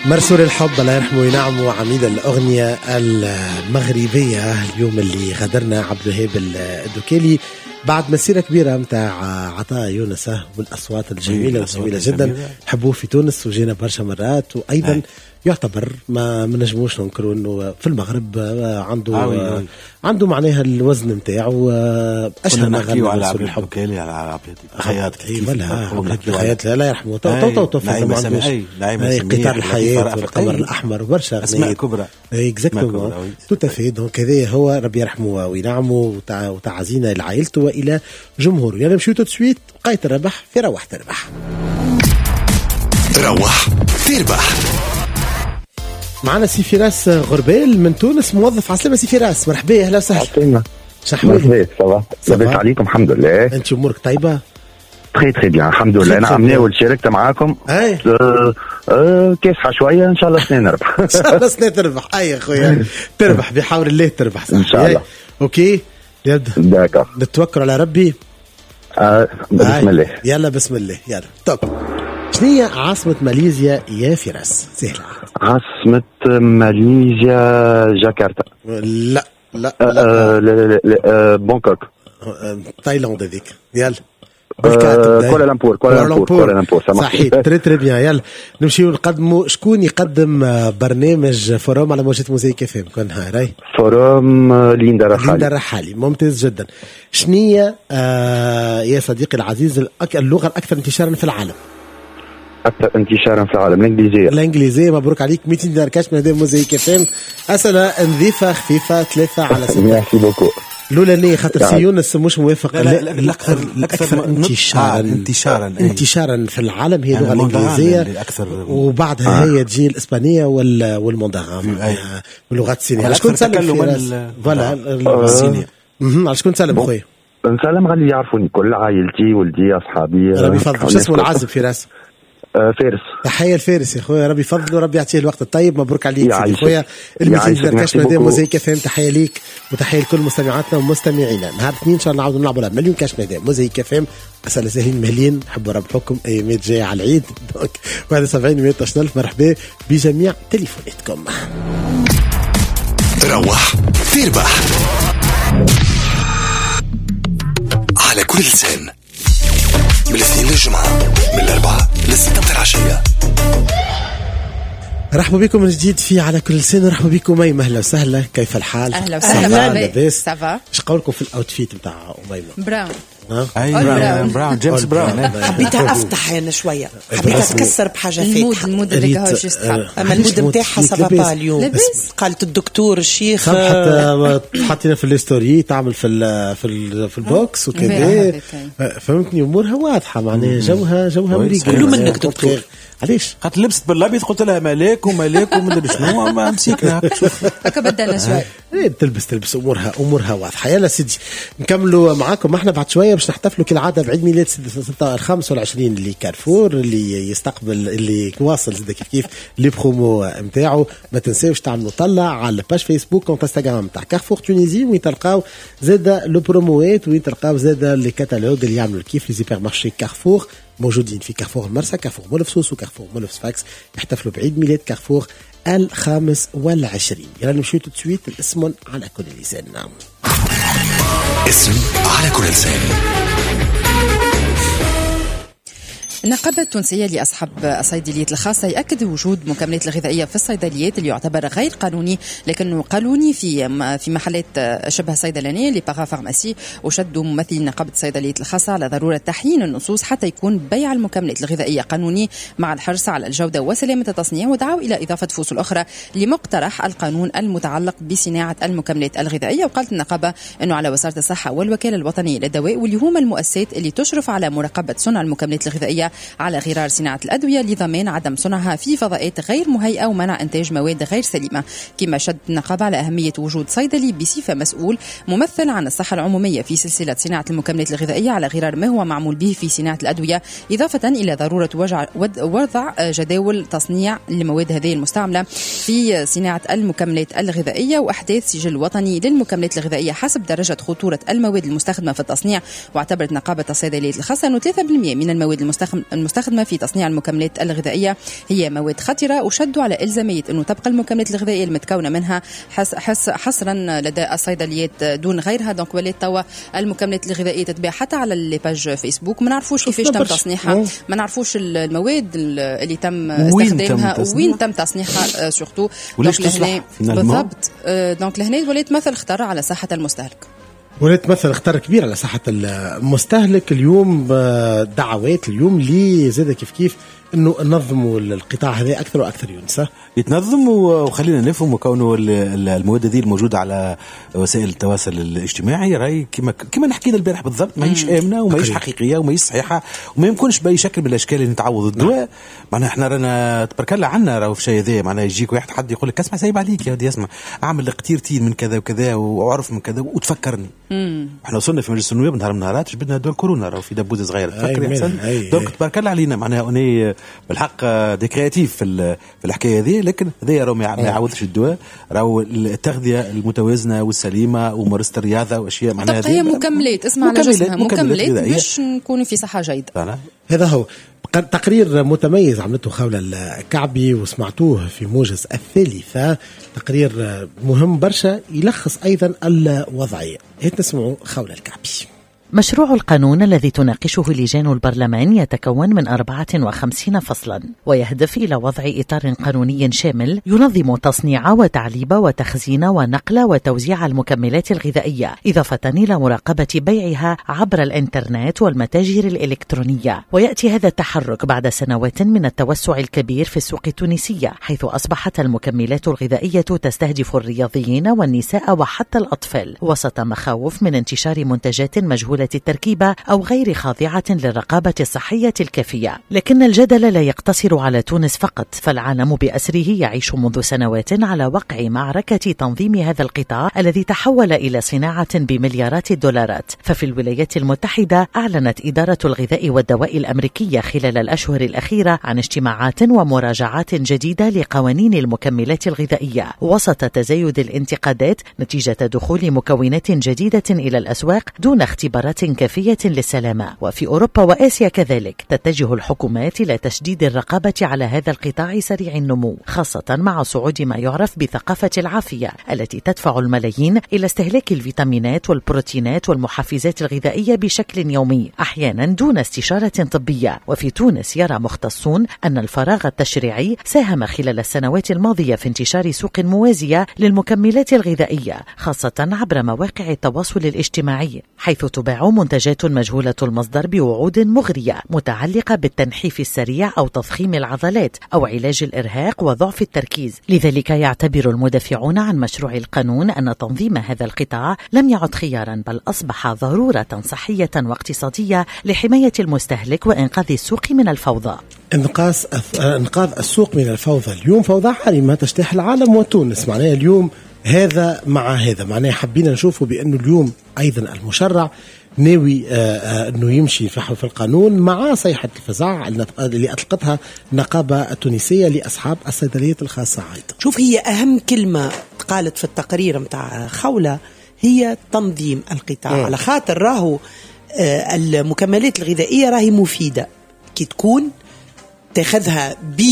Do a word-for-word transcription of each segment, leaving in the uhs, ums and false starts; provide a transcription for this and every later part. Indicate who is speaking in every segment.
Speaker 1: مرسول الحب الله يرحمه وينعمه عميد الأغنية المغربية اليوم اللي غادرنا عبد الوهاب الدوكيلي بعد مسيرة كبيرة متاع عطاء يونس والأصوات الجميلة والجميلة جدا. حبوه في تونس وجينا برشا مرات، وأيضا هاي. يعتبر ما منجموش ننكروا انه في المغرب عنده آه عنده معناها الوزن نتاعو اشهر ما غنى على عبد الحب كالي على عبد خياط كيف ولا خياط لا يرحمه تو تو تو قطار الحياة والقمر الأحمر وبرشا
Speaker 2: أسماء كبرى
Speaker 1: اكزاكتومون تو تافي. دونك هذا هو ربي يرحمه وينعمه وتعزينا لعائلته والى جمهوره. يلا نمشيو تو سويت قايت الربح في روح تربح.
Speaker 3: روح تربح
Speaker 1: معنا سي فراس غربال من تونس، موظف عسلامة. سي فراس مرحبا، اهلا وسهلا.
Speaker 4: شحوالك؟ صباح لاباس عليكم؟ الحمد لله.
Speaker 1: انت امورك طيبه؟
Speaker 4: تخي تخي بيان الحمد لله. انا عمناول شاركت معاكم
Speaker 1: اي
Speaker 4: أه أه كاسحه شويه ان شاء الله سنين نربح.
Speaker 1: ان شاء الله سنين تربح. اي خويا تربح بحول الله تربح صح
Speaker 4: ان شاء الله.
Speaker 1: اوكي يبدا
Speaker 4: داكا
Speaker 1: نتوكل على ربي.
Speaker 4: أه بسم الله.
Speaker 1: يلا بسم الله. يلا طب شنو هي عاصمة ماليزيا يا فراس؟ سهلة.
Speaker 4: عاصمة ماليزيا جاكرتا.
Speaker 1: لا لا
Speaker 4: لا, لا, لا, لا, لا بانكوك.
Speaker 1: تايلاند هذيك. يلا
Speaker 4: كوالالمبور كوالالمبور كوالالمبور
Speaker 1: صحيح. تري تري بيان. يلا نمشيو نقدموا شكون يقدم برنامج فوروم على موجة موزايك اف ام كل نهار؟ اي
Speaker 4: فوروم ليندا رحالي.
Speaker 1: ليندا رحالي ممتاز جدا. شنية آه يا صديقي العزيز اللغة الأكثر انتشارا في العالم؟
Speaker 4: أكثر انتشارا في العالم الإنجليزية.
Speaker 1: الإنجليزية. مبروك عليك. مئتين دينار كاش من هذه موزايك اف ام. أسئلة نظيفة خفيفة ثلاثة على ستة.
Speaker 4: ميرسي بوكو.
Speaker 1: لولا سي سي يونس مش موافق.
Speaker 2: لا لا لا الأكثر الأكثر
Speaker 1: انتشارا
Speaker 2: انتشارا
Speaker 1: انتشارا في العالم هي اللغة الإنجليزية، وبعدها هي تجي الإسبانية والموندغام واللغات الصينية. على شكون تسلم؟ فوالا الصينية. على شكون تسلم خويا؟
Speaker 4: نسلم على اللي يعرفوني كل عائلتي ولدي أصحابي.
Speaker 1: ربي يفضل. شو اسمه العازب فراس؟
Speaker 4: فارس.
Speaker 1: تحية الفارس يا خويا، ربي يفضله وربي يعطيه الوقت الطيب. مبروك عليك سيدي خويا. الميتين دركاش مدام موزايك فهم. تحية ليك وتحية لكل مستمعاتنا ومستمعينا. نهار اثنين ان شاء الله نعاودوا نلعبوا مليون كاش مدام موزايك فهم. أسئلة سهلين مهلين. حبوا ربحكم أيامات جاية على العيد. دونك واحد وسبعين مئة وعشرين ألف. مرحبا بجميع تليفوناتكم.
Speaker 3: روح تربح على كل لسان من الاثنين للجمعة من الأربعة للستة متاع العشية.
Speaker 1: رحبوا بكم من جديد في على كل سنة. رحبوا بكم أيمة. أهلا وسهلا. كيف الحال؟
Speaker 5: أهلا وسهلا.
Speaker 1: لاباس؟
Speaker 5: سافا.
Speaker 1: ايش قولكم في الأوتفيت بتاع أميمة؟
Speaker 5: براون.
Speaker 2: اي براون براون جيمس براون.
Speaker 6: حبيتها افتح انا شويه، حبيتها تكسر بحاجه فاتحه.
Speaker 5: المود المود اللي هو جست
Speaker 6: اما المود نتاعها سافا اليوم. قالت الدكتور الشيخ
Speaker 1: حتى حطينا في الستوري تعمل في ال في ال في البوكس وكذا. فهمتني امورها واضحه معناها جوها جوها مريق.
Speaker 6: كله منك دكتور.
Speaker 1: علاش؟
Speaker 2: قالت لبست بالابيض قلت لها مالك ومالك ومدري شنو ما مسكنا
Speaker 5: هكا بدلنا شوي.
Speaker 1: تلبس تلبس امورها امورها واضحه. يلا سيدي نكملوا معاكم. احنا بعد شويه باش نحتفلوا كالعاده بعيد ميلاد الخامس والعشرين اللي كارفور اللي يستقبل اللي واصل زاد كيف كيف لي برومو نتاعو. ما تنساوش تعملوا طلع على الباج فيسبوك كونت انستغرام تاع كارفور تونيزي وين تلقاو زاد لو بروموات وين تلقاو زاد لي كاتالوج اللي يعملوا الكيف لي سوبر مارشي كارفور موجودين في كارفور المرسى كارفور مول فسوس وكارفور مول فاكس. يحتفلوا بعيد ميلاد كارفور الخامس والعشرين. يلا نمشيو تسويت الاسم على كل لسان. نعم
Speaker 3: اسم على كل لسان.
Speaker 5: النقابة التونسية لأصحاب الصيدليات الخاصة يأكد وجود مكملات الغذائية في الصيدليات اللي يعتبر غير قانوني لكنه قانوني في في محلات شبه صيدلانية لباغا فارماسي. وشدوا ممثلي نقابة الصيدليات الخاصة على ضرورة تحيين النصوص حتى يكون بيع المكملات الغذائية قانوني مع الحرص على الجودة وسلامة التصنيع، ودعوا إلى إضافة فصول أخرى لمقترح القانون المتعلق بصناعة المكملات الغذائية. وقالت النقابة أنه على وزارة الصحة والوكالة الوطنية للدواء واللي هما المؤسسات اللي تشرف على مراقبة صنع المكملات الغذائية على غرار صناعة الأدوية لضمان عدم صنعها في فضاءات غير مهيئة ومنع إنتاج مواد غير سليمة. كما شد النقابة على أهمية وجود صيدلي بصفة مسؤول ممثل عن الصحة العمومية في سلسلة صناعة المكملات الغذائية على غرار ما هو معمول به في صناعة الأدوية، إضافة إلى ضرورة وضع جداول تصنيع للمواد هذه المستعملة في صناعة المكملات الغذائية وأحداث سجل وطني للمكملات الغذائية حسب درجة خطورة المواد المستخدمة في التصنيع. واعتبرت نقابة الصيدليات الخاصة أنه ثلاثة بالمئة من المواد المستخدمة في تصنيع المكملات الغذائية هي مواد خطرة، وشدوا على إلزامية أنه تبقى المكملات الغذائية المتكونة منها حس حس حصرا لدى الصيدليات دون غيرها. دونك ولات توا المكملات الغذائية تتباع حتى على الباج فيسبوك، ما نعرفوش كيفاش تم تصنيعها، ما نعرفوش المواد اللي تم استخدامها وين تم تصنيعها سورتو. بالضبط. دونك لهنا ولات مثل خطر على صحة المستهلك،
Speaker 1: ولات مثل خطر كبير على صحة المستهلك. اليوم دعوات اليوم اللي زاد كيف كيف انه ننظموا القطاع هذا اكثر واكثر ينسى
Speaker 2: يتنظم، وخلينا نفهم كونه المواد هذه الموجوده على وسائل التواصل الاجتماعي راي كما كما حكينا البارح بالضبط ماهيش امنه وماهيش حقيقيه وماهيش صحيحه وما يمكنش باي شكل من الاشكال اللي نتعوض الدواء. معناها احنا رانا تبارك الله عندنا راهو في شيء هذا، معناها يجيك واحد حد يقول لك اسمع سايب عليك يا ودي اسمع اعمل قطيرتين من كذا وكذا واعرف من كذا وتفكرني. احنا وصلنا في مجلس النواب نهار من نهارات جبنا دول كورونا راهو في دبوزه صغيره تفكر يحسن. دونك تبارك الله علينا معناها اني بالحق دي كرياتيف في في الحكايه هذه، لكن هذا راهو ما يعوضش الدواء. راهو التغذيه المتوازنه والسليمه وممارسه الرياضه واشياء معناها
Speaker 5: هي مكملات اسمع على جسمها مكملات باش نكونوا في صحه جيده.
Speaker 1: هذا هو تقرير متميز عملته خولة الكعبي وسمعتوه في موجز الثالثة، تقرير مهم برشا يلخص أيضا الوضعية. هيت نسمعوا خولة الكعبي.
Speaker 7: مشروع القانون الذي تناقشه لجان البرلمان يتكون من أربعة وخمسين فصلا، ويهدف إلى وضع إطار قانوني شامل ينظم تصنيع وتعليب وتخزين ونقل وتوزيع المكملات الغذائية، إضافة إلى مراقبة بيعها عبر الإنترنت والمتاجر الإلكترونية. ويأتي هذا التحرك بعد سنوات من التوسع الكبير في السوق التونسية، حيث أصبحت المكملات الغذائية تستهدف الرياضيين والنساء وحتى الأطفال، وسط مخاوف من انتشار منتجات مجهولة التركيبة أو غير خاضعة للرقابة الصحية الكافية. لكن الجدل لا يقتصر على تونس فقط، فالعالم بأسره يعيش منذ سنوات على وقع معركة تنظيم هذا القطاع الذي تحول إلى صناعة بمليارات الدولارات. ففي الولايات المتحدة أعلنت إدارة الغذاء والدواء الأمريكية خلال الأشهر الأخيرة عن اجتماعات ومراجعات جديدة لقوانين المكملات الغذائية، وسط تزايد الانتقادات نتيجة دخول مكونات جديدة إلى الأسواق دون اختبارات كافية للسلامة. وفي أوروبا وآسيا كذلك تتجه الحكومات إلى تشديد الرقابة على هذا القطاع سريع النمو، خاصة مع صعود ما يعرف بثقافة العافية التي تدفع الملايين إلى استهلاك الفيتامينات والبروتينات والمحفزات الغذائية بشكل يومي، أحيانا دون استشارة طبية. وفي تونس يرى مختصون أن الفراغ التشريعي ساهم خلال السنوات الماضية في انتشار سوق موازية للمكملات الغذائية، خاصة عبر مواقع التواصل الاجتماعي، حيث تباع منتجات مجهولة المصدر بوعود مغرية متعلقة بالتنحيف السريع أو تضخيم العضلات أو علاج الإرهاق وضعف التركيز. لذلك يعتبر المدافعون عن مشروع القانون أن تنظيم هذا القطاع لم يعد خيارا، بل أصبح ضرورة صحية واقتصادية لحماية المستهلك وإنقاذ السوق من الفوضى.
Speaker 1: انقاذ انقاذ السوق من الفوضى. اليوم فوضى عارمة تجتاح العالم وتونس، معناها اليوم هذا مع هذا، معناه حبينا نشوفه بأنه اليوم أيضا المشرع ناوي أنه يمشي في القانون مع صيحة الفزع اللي أطلقتها النقابة التونسية لأصحاب الصيدليات الخاصة. عيدا
Speaker 6: شوف، هي أهم كلمة قالت في التقرير متاع خولة هي تنظيم القطاع. م. على خاطر راهو المكملات الغذائية راهي مفيدة كي تكون تاخذها ب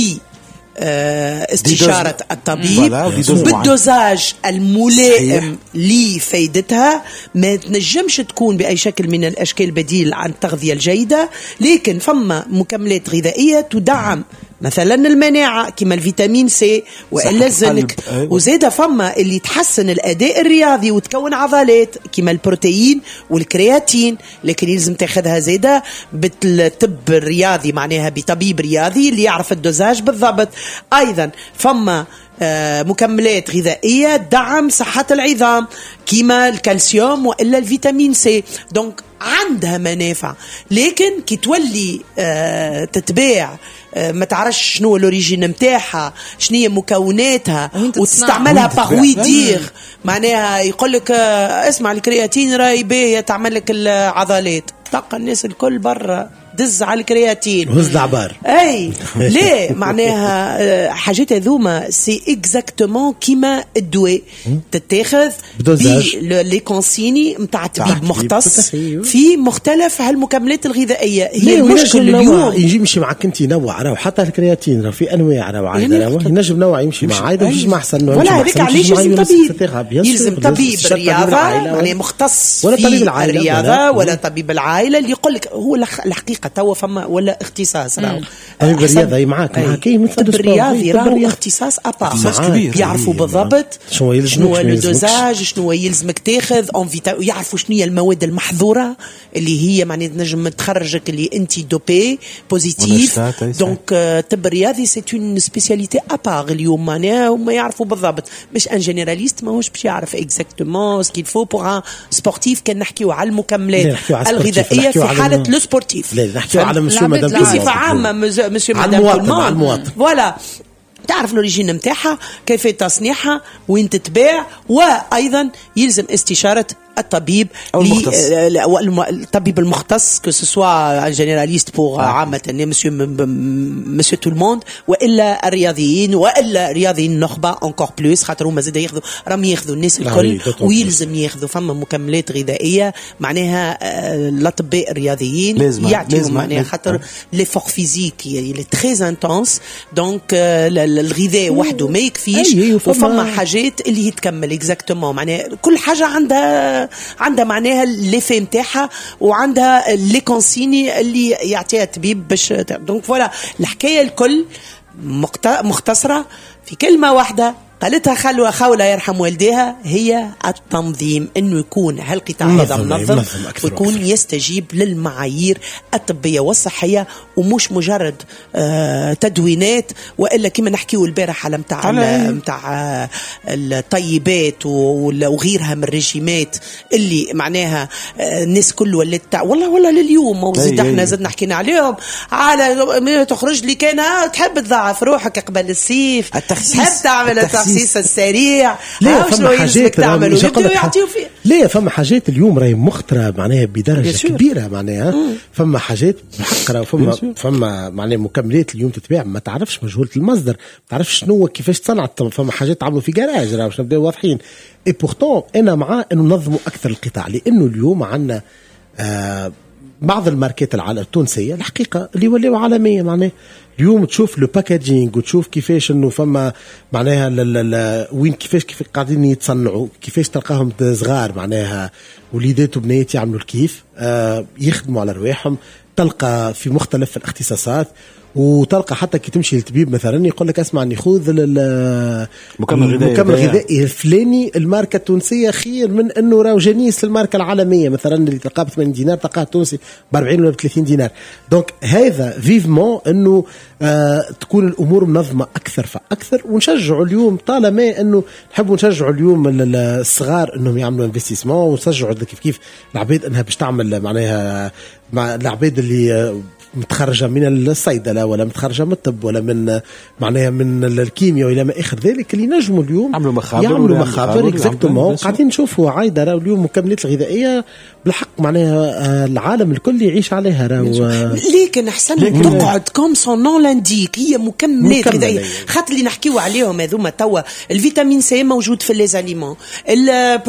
Speaker 6: استشارة الطبيب بالدوزاج الملائم لفائدتها. ما تنجمش تكون بأي شكل من الأشكال بديل عن التغذية الجيدة، لكن فما مكملات غذائية تدعم مثلا المناعة كما الفيتامين سي وإلا الزنك، وزيدا فما اللي تحسن الأداء الرياضي وتكون عضلات كما البروتين والكرياتين، لكن يلزم تاخذها زيدا بالطب الرياضي، معناها بطبيب رياضي اللي يعرف الدوزاج بالضبط. أيضا فما مكملات غذائية دعم صحة العظام كما الكالسيوم وإلا الفيتامين سي، دونك عندها منافع. لكن كي تولي تتباع ما تعرفش شنو الأوريجين متاعها، شنية مكوناتها، وتستعملها باغوي دير، معناها يقولك اسمع الكرياتين راي باهية تعمل لك العضلات، تلقى الناس الكل برا دز على الكرياتين
Speaker 1: هز العبار
Speaker 6: اي ليه معناها حاجات هذوما سي اكزاكتومون كيما الدواء تتاخذ لي كونسيني نتاع طبيب مختص في مختلف هالمكملات الغذائيه. هي المشكل اليوم
Speaker 1: يجي يمشي معك انت نوع راه حتى الكرياتين راه في انواع راه عايده راه ينجم نوع يمشي مع عايده مش مع احسن نوع
Speaker 6: ولا هذيك علاش يلزم طبيب يلزم طبيب الرياضه يعني مختص
Speaker 1: ولا طبيب العائله
Speaker 6: الرياضه ولا طبيب العائله اللي يقول لك هو الحقيقه توا فما ولا اختصاص راهو
Speaker 1: طبيب الرياضه معاك معاك
Speaker 6: الطب الرياضي راهو اختصاص ابار يعرفوا بالضبط شنو لو دوزاج شنو يلزمك تاخذ اون فيتا يعرفوا شنو هي المواد المحظوره اللي هي معناتها تنجم تخرجك اللي انت دوبي بوزيتيف دونك الطب الرياضي سي اون سبيسياليتي ابار اليوم معناها وما يعرفوا بالضبط مش ان جينيراليست ماهوش باش يعرف اكزاكتومون سكيل فو بوغ ان سبورتيف. كان نحكيو على المكملات الغذائيه في حاله لو سبورتيف
Speaker 1: لا نحكيو على مسيو مدام
Speaker 6: بصفه عامه مسيو مدام
Speaker 1: المواطن
Speaker 6: فوالا تعرف الأوريجين متاعها كيف تصنيعها وين تتباع وأيضا يلزم استشارة الطبيب
Speaker 2: أو المختص
Speaker 6: الطبيب المختص كو سوا جينيراليست بور عامة مسيو مسيو تو الموند والا الرياضيين والا رياضيين النخبة انكور بلوس خاطر هما زاد ياخذوا راهم ياخذوا الناس الكل ويلزم ياخذوا فما مكملات غذائية معناها الأطباء الرياضيين يعطيوا معناها خاطر لي فور فيزيك لي تري انتونس دونك الغذاء وحده ما يكفيش وفما حاجات اللي هي تكمل اكزاكتومون معناها كل حاجة عندها عندها معناها ليفي نتاعها وعندها لي كونسيني اللي يعطيها الطبيب باش دونك فوالا الحكايه الكل مختصره في كلمه واحده قالتها خلوة خولة يرحم والديها هي التنظيم انه يكون هالقطاع هذا منظم ويكون يستجيب للمعايير الطبية والصحية ومش مجرد آه تدوينات والا كما نحكيو البارح على متاع متاع آه الطيبات وغيرها من الرجيمات اللي معناها آه الناس كل ولات والله والله لليوم وزيد احنا زدنا حكينا عليهم على تخرج لي كان تحب تضاعف روحك قبل السيف تحب تعمل التخسيس السريع
Speaker 1: لا فما حاجات لا فما حاجات اليوم راهي مخترة معناها بدرجة كبيرة معناها فما حاجات بحق راه فما فما معناها مكملات اليوم تتباع ما تعرفش مجهولة المصدر ما تعرفش شنو كيفاش تصنعت فما حاجات عملوا في جراج راه باش نبداو واضحين اي بورتون انا مع انه ننظموا اكثر القطاع لانه اليوم عندنا آه بعض الماركات التونسية الحقيقة اللي ولاو عالمية معناها اليوم تشوف لو باكاجينج وتشوف كيفاش انه فما معناها ل وين كيفاش كيف قاعدين يتصنعوا كيفاش تلقاهم صغار معناها وليدات وبنات يعملوا الكيف آه يخدموا على رواحهم تلقى في مختلف الاختصاصات وتلقى حتى كي تمشي للطبيب مثلا يقول لك اسمعني خذ المكمل الغذائي الفلاني الماركه التونسيه خير من انه راهو جنيس الماركه العالميه مثلا اللي تلقاه ب ثمانين دينار تلقاه تونسي ب أربعين ولا ب ثلاثين دينار دونك هذا فيفمون انه آه تكون الامور منظمه اكثر فاكثر ونشجعوا اليوم طالما انه نحبوا نشجعوا اليوم الصغار انهم يعملوا انفستيسمون ونشجعوا كيف كيف العباد انها باش تعمل معناها مع العباد اللي متخرجه من الصيدله ولا متخرجه من الطب ولا من معناها من الكيمياء الى ما اخر ذلك اللي نجموا اليوم
Speaker 2: يعملوا مخابر
Speaker 1: يعملوا مخابر اكزاكتومون قاعدين نشوفوا عايده راه اليوم مكملات الغذائيه بالحق معناها العالم الكل يعيش عليها راه
Speaker 6: لكن احسن تقعد كوم سون نون لانديك هي مكملات غذائيه خاطر اللي نحكيو عليهم هذوما توا الفيتامين سي موجود في لي زاليمون